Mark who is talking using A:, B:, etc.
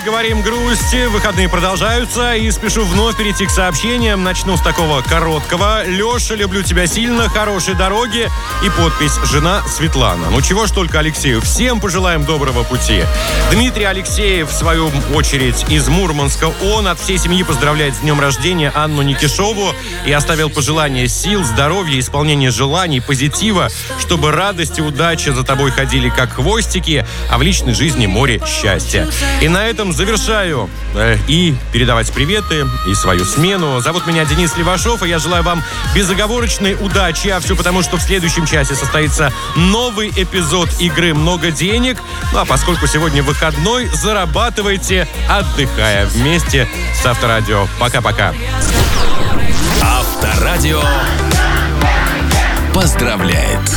A: говорим грусти. Выходные продолжаются. И спешу вновь перейти к сообщениям. Начну с такого короткого. Леша, люблю тебя сильно. Хорошей дороги. И подпись «Жена Светлана». Ну чего ж только Алексею. Всем пожелаем доброго пути. Дмитрий Алексеев, в свою очередь, из Мурманска. Он от всей семьи поздравляет с днем рождения Анну Никишову и оставил пожелания сил, здоровья, исполнения желаний, позитива, чтобы радость и удача за тобой ходили как хвостики, а в личной жизни море счастья. И на этом завершаю и передавать приветы и свою смену. Зовут меня Денис Левашов, и я желаю вам безоговорочной удачи. А все потому, что в следующем часе состоится новый эпизод игры «Много денег». Ну а поскольку сегодня выходной, зарабатывайте, отдыхая вместе с Авторадио. Пока-пока.
B: Авторадио поздравляет.